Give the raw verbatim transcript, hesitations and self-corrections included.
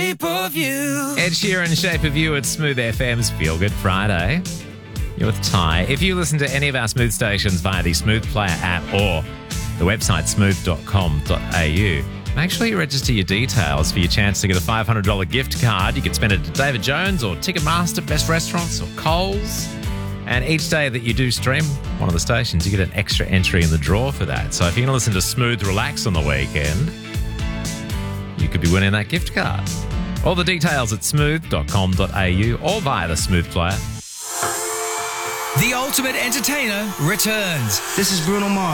Shape of You. Ed Sheeran, Shape of You at Smooth F M's Feel Good Friday. You're with Ty. If you listen to any of our Smooth stations via the Smooth Player app or the website smooth dot com dot a u, make sure you register your details for your chance to get a five hundred dollars gift card. You can spend it at David Jones or Ticketmaster, Best Restaurants or Coles. And each day that you do stream one of the stations, you get an extra entry in the draw for that. So if you're going to listen to Smooth Relax on the weekend, you could be winning that gift card. All the details at smooth dot com dot a u or via the Smooth Player. The Ultimate Entertainer returns. This is Bruno Mars.